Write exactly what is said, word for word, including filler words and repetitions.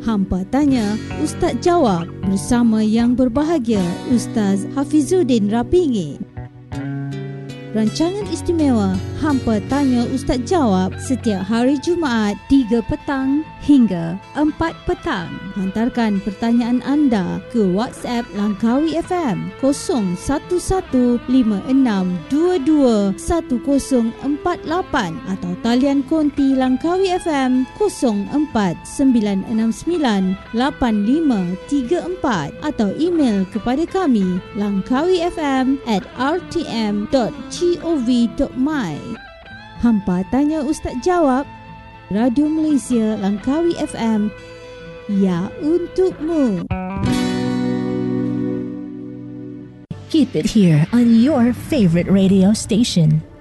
Hampa Tanya, Ustaz Jawab bersama yang berbahagia Ustaz Hafizuddin Rapingi. Rancangan istimewa Hampa Tanya Ustaz Jawab setiap hari Jumaat tiga petang hingga empat petang. Hantarkan pertanyaan anda ke WhatsApp Langkawi F M kosong satu satu lima enam dua dua satu kosong empat lapan atau talian konti Langkawi F M kosong empat sembilan enam sembilan lapan lima tiga empat atau email kepada kami langkawifm at r t m dot gov dot my. Hampa Tanya Ustaz Jawab, Radio Malaysia Langkawi F M, ya untukmu. Keep it here on your favorite radio station.